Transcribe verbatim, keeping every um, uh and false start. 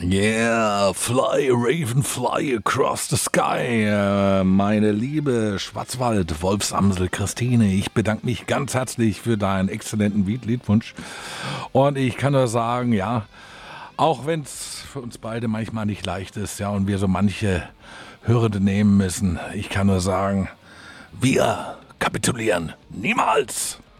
Yeah, fly, Raven, fly across the sky. Äh, meine liebe Schwarzwald, Wolfsamsel Christine, ich bedanke mich ganz herzlich für deinen exzellenten Liedwunsch. Und ich kann nur sagen, ja, auch wenn es für uns beide manchmal nicht leicht ist, ja, und wir so manche Hürde nehmen müssen, ich kann nur sagen, wir kapitulieren niemals.